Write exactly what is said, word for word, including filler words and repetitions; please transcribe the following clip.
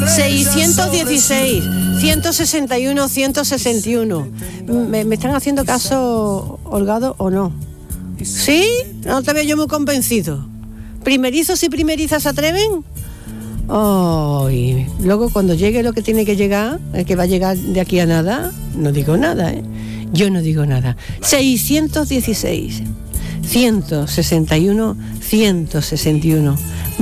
seiscientos dieciséis, ciento sesenta y uno, ciento sesenta y uno. ¿Me, me están haciendo caso, Holgado, o no? ¿Sí? No te veo yo muy convencido. ¿Primerizos y primerizas se atreven? Oh, y luego cuando llegue lo que tiene que llegar, el que va a llegar de aquí a nada, no digo nada, ¿eh? Yo no digo nada. seiscientos dieciséis, ciento sesenta y uno, ciento sesenta y uno.